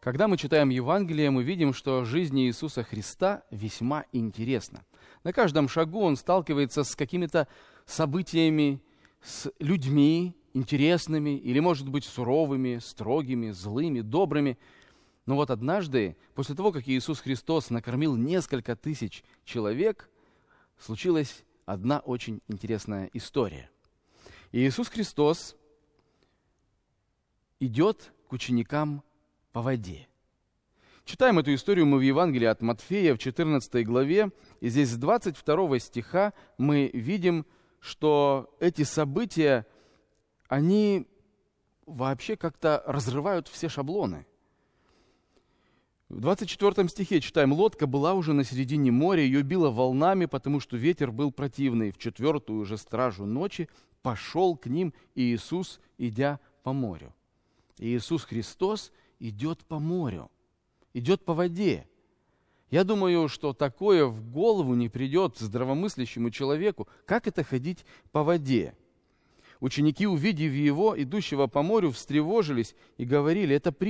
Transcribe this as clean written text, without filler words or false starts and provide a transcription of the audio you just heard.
Когда мы читаем Евангелие, мы видим, что жизнь Иисуса Христа весьма интересна. На каждом шагу он сталкивается с какими-то событиями, с людьми интересными или, может быть, суровыми, строгими, злыми, добрыми. Но вот однажды, после того, как Иисус Христос накормил несколько тысяч человек, случилась одна очень интересная история. Иисус Христос идет к ученикам по воде. Читаем эту историю мы в Евангелии от Матфея в 14 главе, и здесь с 22 стиха мы видим, что эти события, они вообще как-то разрывают все шаблоны. В 24 стихе читаем: «Лодка была уже на середине моря, ее било волнами, потому что ветер был противный. В 4-ю же стражу ночи пошел к ним Иисус, идя по морю». Иисус Христос идет по морю, идет по воде. Я думаю, что такое в голову не придет здравомыслящему человеку. Как это ходить по воде? Ученики, увидев его, идущего по морю, встревожились и говорили: «Это